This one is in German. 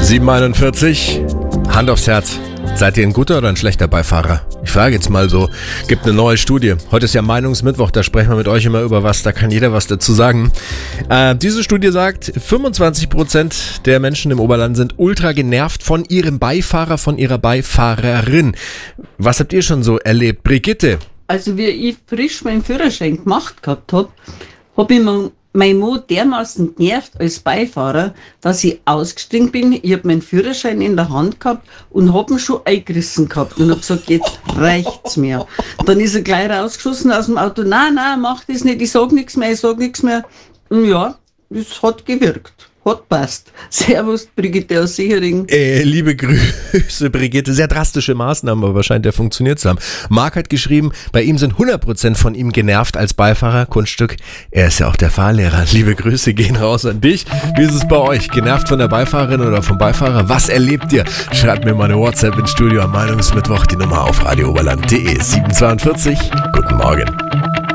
7:41, Hand aufs Herz. Seid ihr ein guter oder ein schlechter Beifahrer? Ich frage jetzt mal so, gibt eine neue Studie. Heute ist ja Meinungsmittwoch, da sprechen wir mit euch immer über was, da kann jeder was dazu sagen. Diese Studie sagt, 25% der Menschen im Oberland sind ultra genervt von ihrem Beifahrer, von ihrer Beifahrerin. Was habt ihr schon so erlebt? Brigitte? Also wie ich frisch meinen Führerschein gemacht gehabt habe ich mein Mann dermaßen genervt als Beifahrer, dass ich ausgestiegen bin. Ich habe meinen Führerschein in der Hand gehabt und habe ihn schon eingerissen gehabt und habe gesagt, jetzt reicht's mir. Dann ist er gleich rausgeschossen aus dem Auto. Nein, mach das nicht, ich sag nichts mehr. Und ja, das hat gewirkt. Hat passt. Servus, Brigitte aus Sichering. Liebe Grüße, Brigitte. Sehr drastische Maßnahmen, aber scheint ja funktioniert zu haben. Marc hat geschrieben, bei ihm sind 100% von ihm genervt als Beifahrer. Kunststück, er ist ja auch der Fahrlehrer. Liebe Grüße gehen raus an dich. Wie ist es bei euch? Genervt von der Beifahrerin oder vom Beifahrer? Was erlebt ihr? Schreibt mir mal eine WhatsApp ins Studio am Meinungsmittwoch. Die Nummer auf radiooberland.de 742. Guten Morgen.